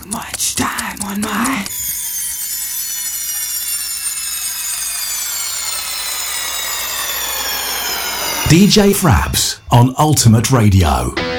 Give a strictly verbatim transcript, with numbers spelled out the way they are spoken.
much time on my... D J Frabs on Ultimate Radio.